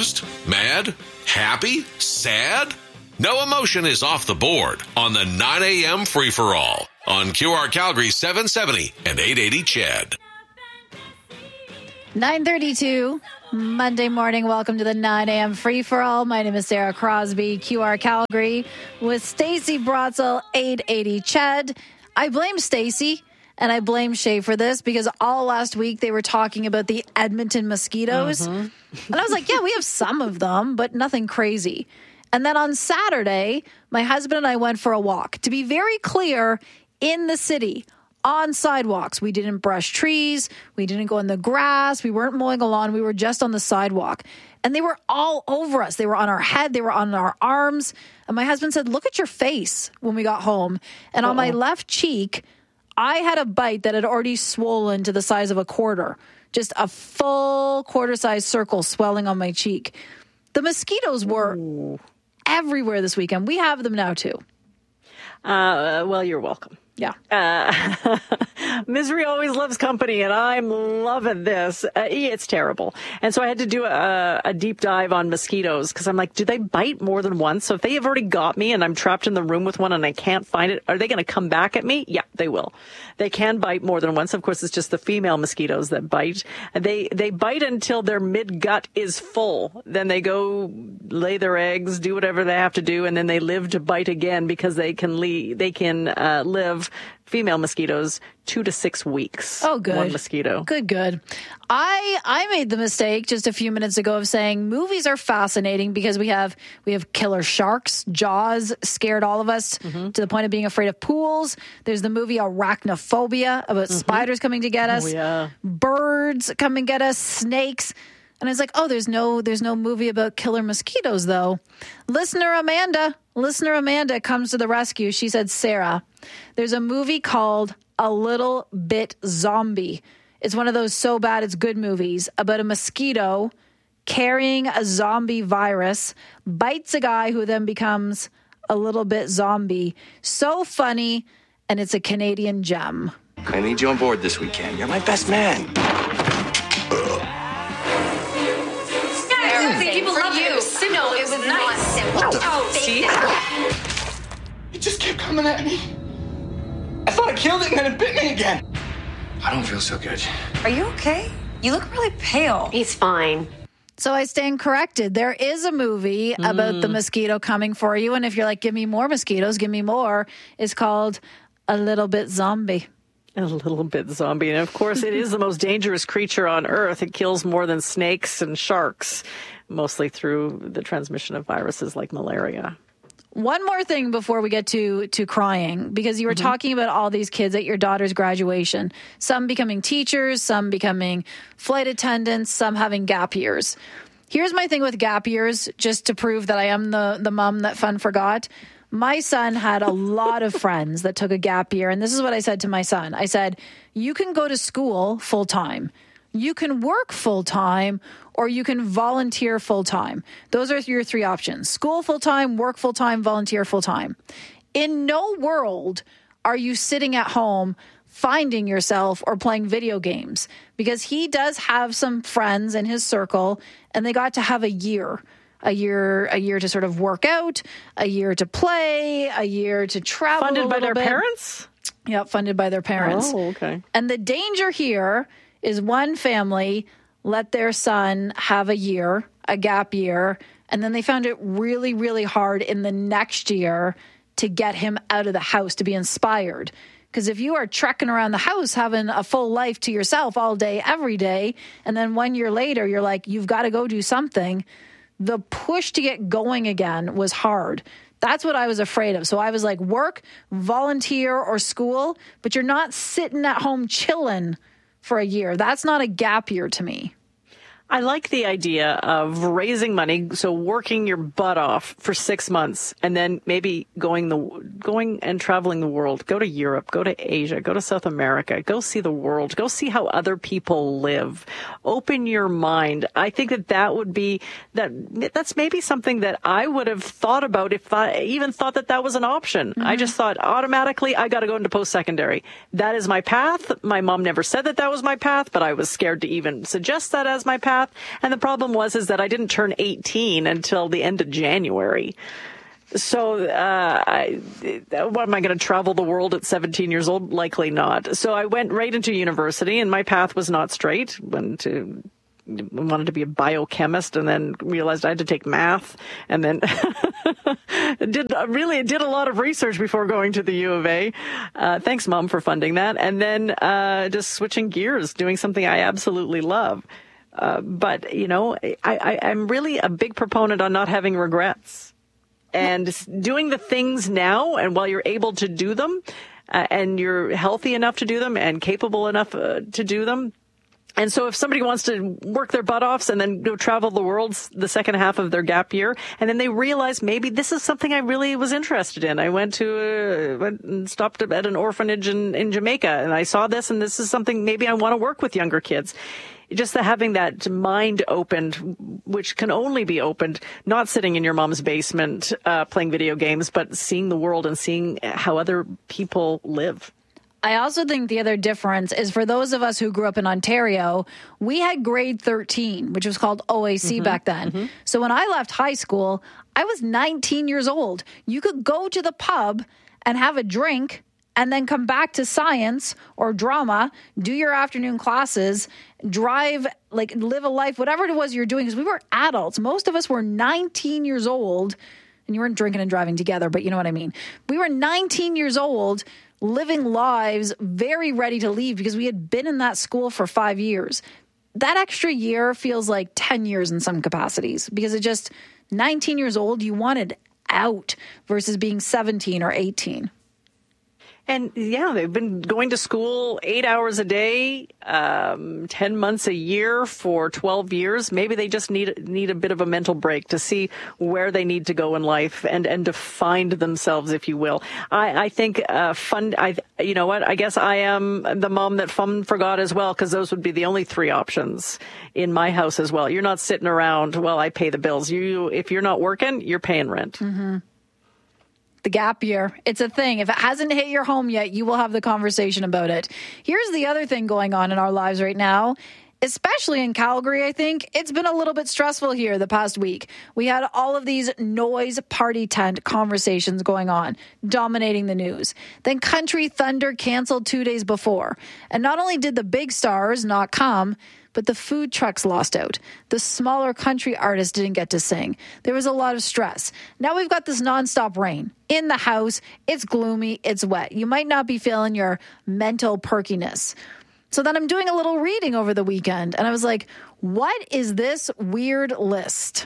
Confused? Mad? Happy? Sad? No emotion is off the board on the 9 a.m. free-for-all on QR Calgary 770 and 880 CHED. 9:32 Monday morning. Welcome to the 9 a.m. free-for-all. My name is Sarah Crosby, QR Calgary, with Stacey Brotzel, 880 CHED. I blame Stacey and I blame Shay for this because all last week they were talking about the Edmonton mosquitoes. And I was like, yeah, we have some of them, but nothing crazy. And then on Saturday, my husband and I went for a walk. To be very clear, in the city, on sidewalks. We didn't brush trees. We didn't go in the grass. We weren't mowing a lawn. We were just on the sidewalk. And they were all over us. They were on our head. They were on our arms. And my husband said, look at your face when we got home. And on my left cheek, I had a bite that had already swollen to the size of a quarter. Just a full quarter-sized circle swelling on my cheek. The mosquitoes were everywhere this weekend. We have them now, too. Well, you're welcome. Yeah. Misery always loves company, and I'm loving this. It's terrible. And so I had to do a deep dive on mosquitoes because I'm like, do they bite more than once? So if they have already got me and I'm trapped in the room with one and I can't find it, are they going to come back at me? Yeah, they will. They can bite more than once. Of course, it's just the female mosquitoes that bite. They bite until their mid-gut is full. Then they go lay their eggs, do whatever they have to do, and then they live to bite again because they can live female mosquitoes 2 to 6 weeks. Oh, good. One mosquito. Good. I made the mistake just a few minutes ago of saying movies are fascinating because we have killer sharks. Jaws scared all of us to the point of being afraid of pools. There's the movie Arachnophobia about spiders coming to get us. Oh, yeah. Birds come and get us. Snakes. And I was like, oh, there's no movie about killer mosquitoes, though. Listener Amanda comes to the rescue. She said, Sarah, there's a movie called A Little Bit Zombie. It's one of those so bad it's good movies about a mosquito carrying a zombie virus, bites a guy who then becomes a little bit zombie. So funny, and it's a Canadian gem. I need you on board this weekend. You're my best man. People love you. No, it was nice. Oh, see? It just kept coming at me. I thought I killed it and then it bit me again. I don't feel so good. Are you okay? You look really pale. He's fine. So I stand corrected. There is a movie about the mosquito coming for you. And if you're like, give me more mosquitoes, give me more, it's called A Little Bit Zombie. A little bit zombie. And of course, it is the most dangerous creature on Earth. It kills more than snakes and sharks, mostly through the transmission of viruses like malaria. One more thing before we get to crying, because you were talking about all these kids at your daughter's graduation, some becoming teachers, some becoming flight attendants, some having gap years. Here's my thing with gap years, just to prove that I am the mom that fun forgot. My son had a lot of friends that took a gap year. And this is what I said to my son. I said, you can go to school full time. You can work full time, or you can volunteer full time. Those are your three options. School full time, work full time, volunteer full time. In no world are you sitting at home finding yourself or playing video games, because he does have some friends in his circle and they got to have a year to sort of work out, a year to play, a year to travel. Funded by their parents? Yeah, funded by their parents. Oh, okay. And the danger here is one family let their son have a gap year, and then they found it really, really hard in the next year to get him out of the house, to be inspired. Because if you are trekking around the house having a full life to yourself all day, every day, and then 1 year later you're like, you've got to go do something, the push to get going again was hard. That's what I was afraid of. So I was like, work, volunteer, or school, but you're not sitting at home chilling for a year. That's not a gap year to me. I like the idea of raising money, so working your butt off for 6 months and then maybe going and traveling the world. Go to Europe, go to Asia, go to South America, go see the world, go see how other people live. Open your mind. I think that's maybe something that I would have thought about if I even thought that was an option. Mm-hmm. I just thought automatically I got to go into post-secondary. That is my path. My mom never said that was my path, but I was scared to even suggest that as my path. path. And the problem is that I didn't turn 18 until the end of January. So what am I going to travel the world at 17 years old? Likely not. So I went right into university, and my path was not straight. Wanted to be a biochemist, and then realized I had to take math, and then did a lot of research before going to the U of A. Thanks, Mom, for funding that. And then just switching gears, doing something I absolutely love. But, you know, I'm really a big proponent on not having regrets. And doing the things now, and while you're able to do them, and you're healthy enough to do them and capable enough to do them. And so if somebody wants to work their butt off and then go travel the world the second half of their gap year, and then they realize maybe this is something I really was interested in. I went and stopped at an orphanage in Jamaica, and I saw this, and this is something maybe I want to work with younger kids. Just having that mind opened, which can only be opened, not sitting in your mom's basement playing video games, but seeing the world and seeing how other people live. I also think the other difference is for those of us who grew up in Ontario, we had grade 13, which was called OAC back then. Mm-hmm. So when I left high school, I was 19 years old. You could go to the pub and have a drink and then come back to science or drama, do your afternoon classes, drive, live a life, whatever it was you're doing, because we were adults. Most of us were 19 years old, and you weren't drinking and driving together, but you know what I mean. We were 19 years old, living lives, very ready to leave because we had been in that school for 5 years. That extra year feels like 10 years in some capacities, because it just, 19 years old, you wanted out versus being 17 or 18. And yeah, they've been going to school 8 hours a day, 10 months a year for 12 years. Maybe they just need a bit of a mental break to see where they need to go in life and to find themselves, if you will. I think you know what? I guess I am the mom that fun forgot as well, because those would be the only three options in my house as well. You're not sitting around, well, I pay the bills. If you're not working, you're paying rent. Mm-hmm. The gap year. It's a thing. If it hasn't hit your home yet, you will have the conversation about it. Here's the other thing going on in our lives right now, especially in Calgary, I think. It's been a little bit stressful here the past week. We had all of these noise party tent conversations going on, dominating the news. Then Country Thunder canceled 2 days before. And not only did the big stars not come, but the food trucks lost out. The smaller country artists didn't get to sing. There was a lot of stress. Now we've got this nonstop rain in the house. It's gloomy. It's wet. You might not be feeling your mental perkiness. So then I'm doing a little reading over the weekend, and I was like, what is this weird list?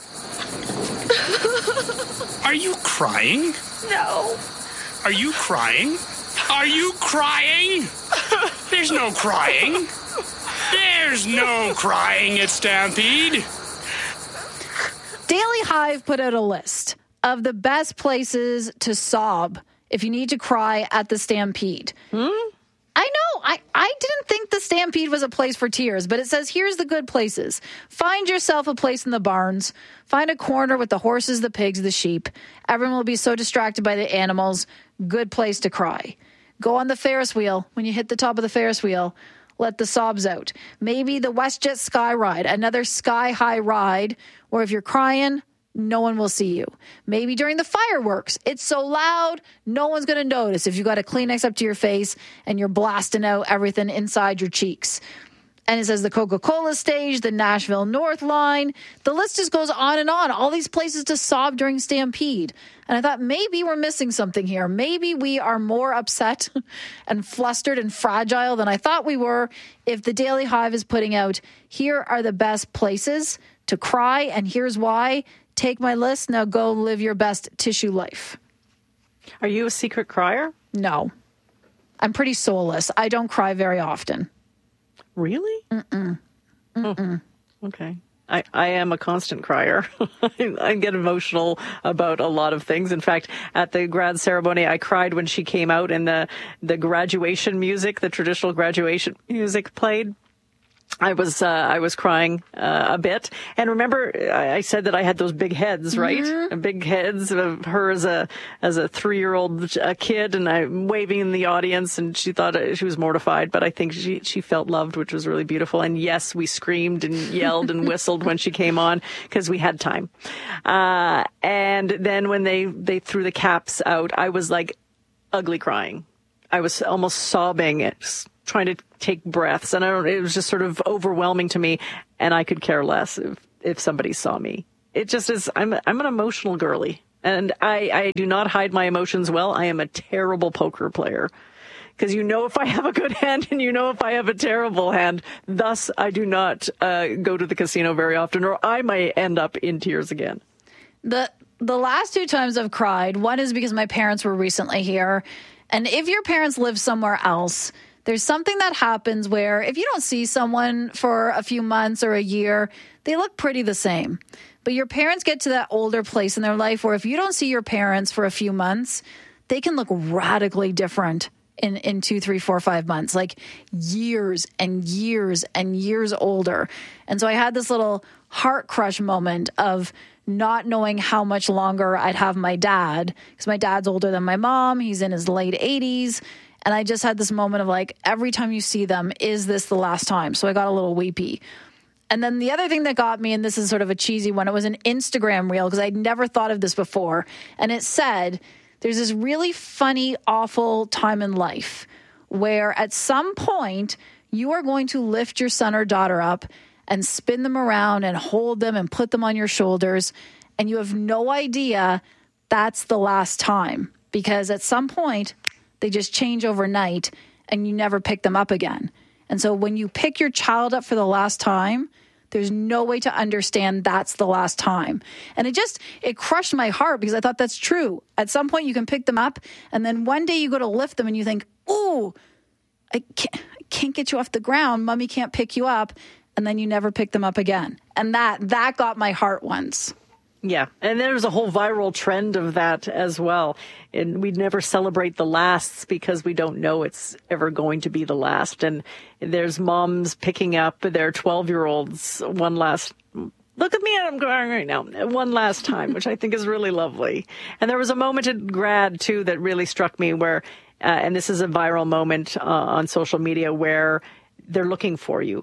Are you crying? No. Are you crying? Are you crying? There's no crying. There's no crying at Stampede. Daily Hive put out a list of the best places to sob if you need to cry at the Stampede. I know. I didn't think the Stampede was a place for tears, but it says here's the good places. Find yourself a place in the barns. Find a corner with the horses, the pigs, the sheep. Everyone will be so distracted by the animals. Good place to cry. Go on the Ferris wheel. When you hit the top of the Ferris wheel, let the sobs out. Maybe the WestJet Sky Ride, another sky-high ride, where if you're crying, no one will see you. Maybe during the fireworks, it's so loud, no one's going to notice if you got a Kleenex up to your face and you're blasting out everything inside your cheeks. And it says the Coca-Cola stage, the Nashville North line. The list just goes on and on. All these places to sob during Stampede. And I thought maybe we're missing something here. Maybe we are more upset and flustered and fragile than I thought we were if the Daily Hive is putting out, here are the best places to cry, and here's why. Take my list, now go live your best tissue life. Are you a secret crier? No. I'm pretty soulless. I don't cry very often. Really? Oh, okay. I am a constant crier. I get emotional about a lot of things. In fact, at the grad ceremony, I cried when she came out and the graduation music, the traditional graduation music played. I was crying a bit. And remember, I said that I had those big heads, right? Mm-hmm. Big heads of her as a 3-year-old kid, and I'm waving in the audience, and she thought she was mortified, but I think she felt loved, which was really beautiful. And yes, we screamed and yelled and whistled when she came on because we had time. And then when they threw the caps out, I was like ugly crying. I was almost sobbing, trying to take breaths, and it was just sort of overwhelming to me, and I could care less if somebody saw me. It just is. I'm an emotional girly, and I do not hide my emotions well. I am a terrible poker player, because you know if I have a good hand and you know if I have a terrible hand. Thus, I do not go to the casino very often, or I might end up in tears again. The last 2 times I've cried, one is because my parents were recently here. And if your parents live somewhere else, there's something that happens where if you don't see someone for a few months or a year, they look pretty the same. But your parents get to that older place in their life where if you don't see your parents for a few months, they can look radically different in 2, 3, 4, 5 months, like years and years and years older. And so I had this little heart crush moment of not knowing how much longer I'd have my dad, because my dad's older than my mom. He's in his late 80s. And I just had this moment of like, every time you see them, is this the last time? So I got a little weepy. And then the other thing that got me, and this is sort of a cheesy one, it was an Instagram reel because I'd never thought of this before. And it said, there's this really funny, awful time in life where at some point you are going to lift your son or daughter up and spin them around and hold them and put them on your shoulders. And you have no idea that's the last time, because at some point they just change overnight and you never pick them up again. And so when you pick your child up for the last time, there's no way to understand that's the last time. And it crushed my heart because I thought that's true. At some point you can pick them up and then one day you go to lift them and you think, ooh, I can't get you off the ground. Mommy can't pick you up. And then you never pick them up again. And that got my heart once. Yeah. And there's a whole viral trend of that as well. And we'd never celebrate the lasts because we don't know it's ever going to be the last. And there's moms picking up their 12-year-olds one last, look at me, I'm crying right now, one last time, which I think is really lovely. And there was a moment at Grad, too, that really struck me where, and this is a viral moment on social media, where they're looking for you.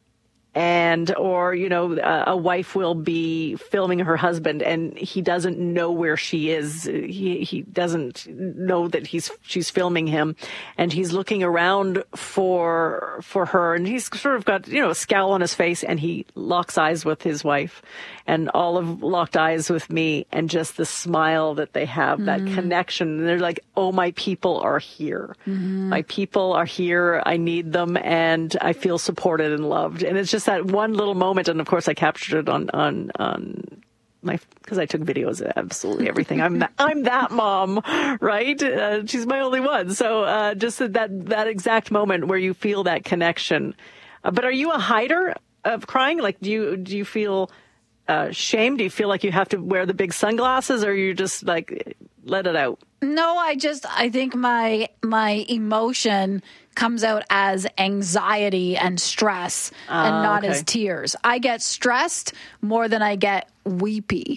Or, a wife will be filming her husband and he doesn't know where she is. He doesn't know that she's filming him, and he's looking around for her, and he's sort of got, a scowl on his face, and he locks eyes with his wife, and Olive locked eyes with me, and just the smile that they have, that connection. And they're like, oh, my people are here. Mm-hmm. My people are here. I need them, and I feel supported and loved. And it's just that one little moment, and of course I captured it on my, because I took videos of absolutely everything. I'm that mom, right? She's my only one. So just that exact moment where you feel that connection. But are you a hider of crying? Like, do you feel shame? Do you feel like you have to wear the big sunglasses, or you just like let it out? No, I think my emotion comes out as anxiety and stress and not as tears. I get stressed more than I get weepy.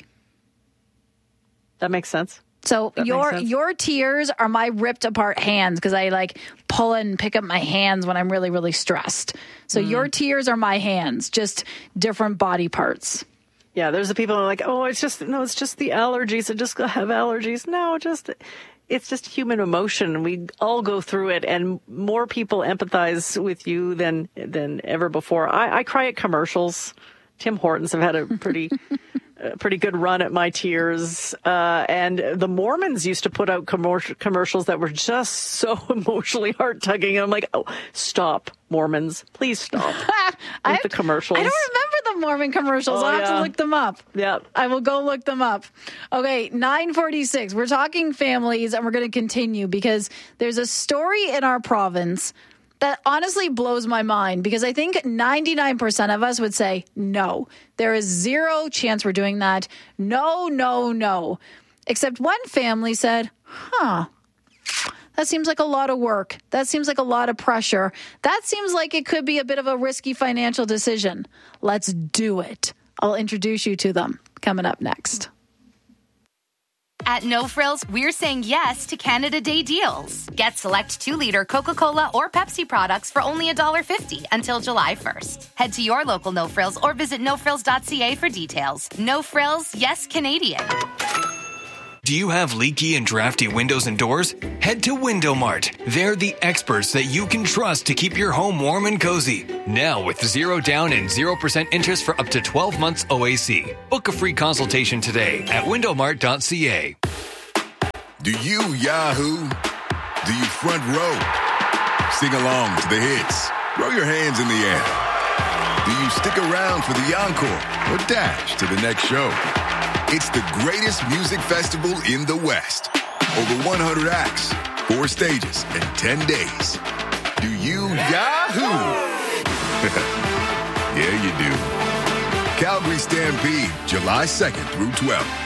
That makes sense. So your tears are my ripped apart hands, because I like pull and pick up my hands when I'm really, really stressed. So your tears are my hands, just different body parts. Yeah, there's the people who are like, oh, it's just the allergies. I just have allergies. No, it's just human emotion. We all go through it, and more people empathize with you than ever before. I cry at commercials. Tim Hortons have had a pretty good run at my tears. And the Mormons used to put out commercials that were just so emotionally heart-tugging. And I'm like, oh, stop, Mormons. Please stop with the commercials. I don't remember the Mormon commercials. I'll have to look them up. Yeah. I will go look them up. Okay, 9:46. We're talking families, and we're going to continue because there's a story in our province that honestly blows my mind, because I think 99% of us would say, no, there is zero chance we're doing that. No, no, no. Except one family said, That seems like a lot of work. That seems like a lot of pressure. That seems like it could be a bit of a risky financial decision. Let's do it. I'll introduce you to them coming up next. At No Frills, we're saying yes to Canada Day deals. Get select 2-liter Coca-Cola or Pepsi products for only $1.50 until July 1st. Head to your local No Frills or visit nofrills.ca for details. No Frills, yes Canadian. Do you have leaky and drafty windows and doors? Head to Window Mart. They're the experts that you can trust to keep your home warm and cozy. Now with 0 down and 0% interest for up to 12 months OAC. Book a free consultation today at windowmart.ca. Do you Yahoo? Do you front row? Sing along to the hits. Throw your hands in the air. Do you stick around for the encore or dash to the next show? It's the greatest music festival in the West. Over 100 acts, 4 stages, and 10 days. Do you Yahoo? Yeah, you do. Calgary Stampede, July 2nd through 12th.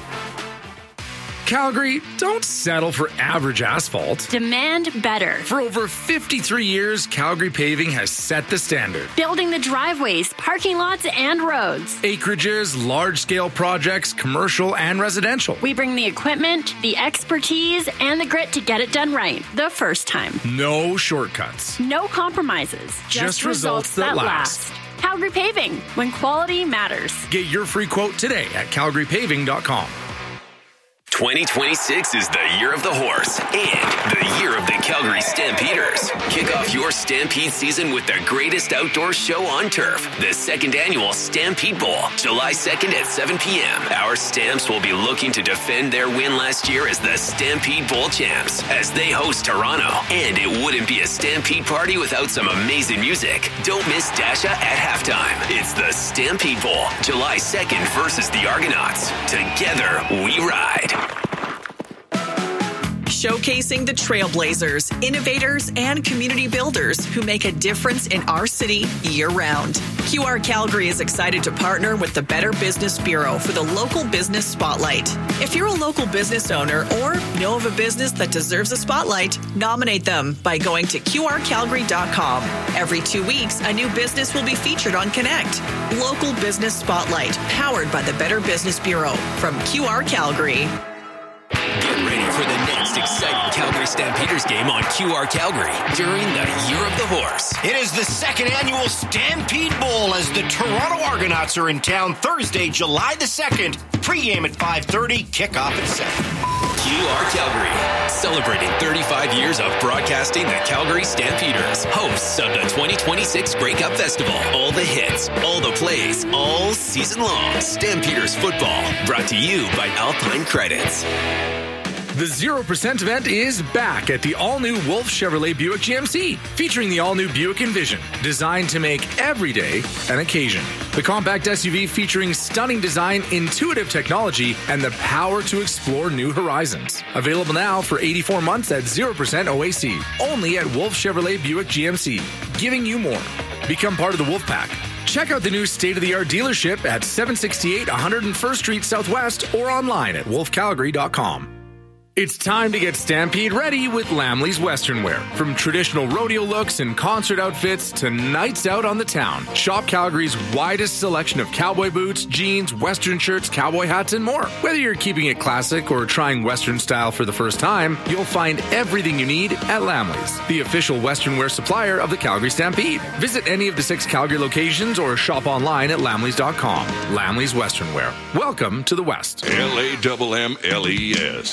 Calgary, don't settle for average asphalt. Demand better. For over 53 years, Calgary Paving has set the standard. Building the driveways, parking lots, and roads. Acreages, large-scale projects, commercial and residential. We bring the equipment, the expertise, and the grit to get it done right the first time. No shortcuts. No compromises. Just results that last. Calgary Paving, when quality matters. Get your free quote today at calgarypaving.com. 2026 is the year of the horse and the year of the Calgary Stampeders. Kick off your Stampede season with the greatest outdoor show on turf, the second annual Stampede Bowl, July 2nd at 7 p.m. Our Stamps will be looking to defend their win last year as the Stampede Bowl champs as they host Toronto. And it wouldn't be a Stampede party without some amazing music. Don't miss Dasha at halftime. It's the Stampede Bowl, July 2nd versus the Argonauts. Together, we ride. Showcasing the trailblazers, innovators, and community builders who make a difference in our city year-round. QR Calgary is excited to partner with the Better Business Bureau for the Local Business Spotlight. If you're a local business owner or know of a business that deserves a spotlight, nominate them by going to qrcalgary.com. Every 2 weeks, a new business will be featured on Connect. Local Business Spotlight, powered by the Better Business Bureau from QR Calgary. Get ready for the next exciting Calgary Stampeders game on QR Calgary during the Year of the Horse. It is the second annual Stampede Bowl as the Toronto Argonauts are in town Thursday, July the 2nd. Pre-game at 5:30, kickoff at 7. QR Calgary, celebrating 35 years of broadcasting the Calgary Stampeders, hosts of the 2026 Grey Cup Festival. All the hits, all the plays, all season long. Stampeders football, brought to you by Alpine Credits. The 0% event is back at the all-new Wolf Chevrolet Buick GMC, featuring the all-new Buick Envision, designed to make every day an occasion. The compact SUV featuring stunning design, intuitive technology, and the power to explore new horizons. Available now for 84 months at 0% OAC, only at Wolf Chevrolet Buick GMC, giving you more. Become part of the Wolf Pack. Check out the new state-of-the-art dealership at 768 101st Street Southwest or online at wolfcalgary.com. It's time to get Stampede ready with Lamley's Western Wear. From traditional rodeo looks and concert outfits to nights out on the town, shop Calgary's widest selection of cowboy boots, jeans, Western shirts, cowboy hats, and more. Whether you're keeping it classic or trying Western style for the first time, you'll find everything you need at Lamley's, the official Western wear supplier of the Calgary Stampede. Visit any of the 6 Calgary locations or shop online at lamleys.com. Lamley's Western Wear. Welcome to the West. LAMMLES.